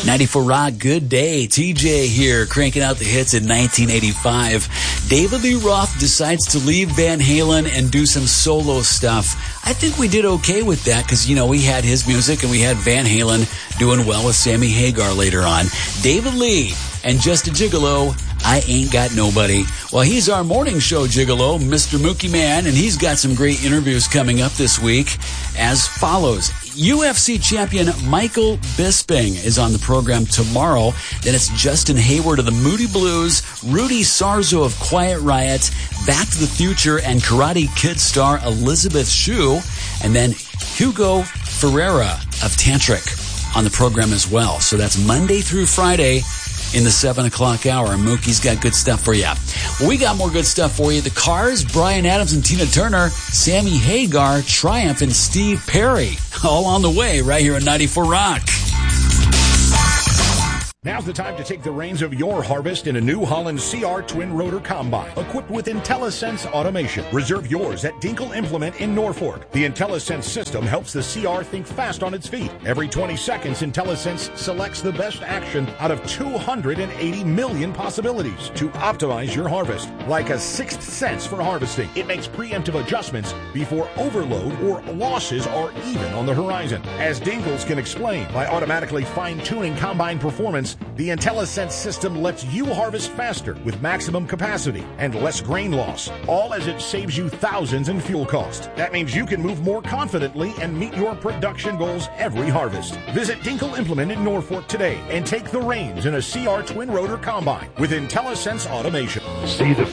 94 Rock, good day. TJ here, cranking out the hits in 1985. David Lee Roth decides to leave Van Halen and do some solo stuff. I think we did okay with that because, we had his music and we had Van Halen doing well with Sammy Hagar later on. David Lee and Just a Gigolo, I Ain't Got Nobody. Well, he's our morning show gigolo, Mr. Mookie Man, and he's got some great interviews coming up this week as follows. UFC champion Michael Bisping is on the program tomorrow. Then it's Justin Hayward of the Moody Blues, Rudy Sarzo of Quiet Riot, Back to the Future, and Karate Kid star Elizabeth Shue, and then Hugo Ferreira of Tantric on the program as well. So that's Monday through Friday in the 7 o'clock hour. Mookie's got good stuff for you. Well, we got more good stuff for you. The Cars, Bryan Adams and Tina Turner, Sammy Hagar, Triumph, and Steve Perry. All on the way right here at 94 Rock. Now's the time to take the reins of your harvest in a New Holland CR Twin Rotor Combine, equipped with IntelliSense automation. Reserve yours at Dinkle Implement in Norfolk. The IntelliSense system helps the CR think fast on its feet. Every 20 seconds, IntelliSense selects the best action out of 280 million possibilities to optimize your harvest. Like a sixth sense for harvesting, it makes preemptive adjustments before overload or losses are even on the horizon. As Dinkles can explain, by automatically fine-tuning combine performance, the IntelliSense system lets you harvest faster with maximum capacity and less grain loss, all as it saves you thousands in fuel cost. That means you can move more confidently and meet your production goals every harvest. Visit Dinkle Implement in Norfolk today and take the reins in a CR Twin Rotor Combine with IntelliSense automation. See the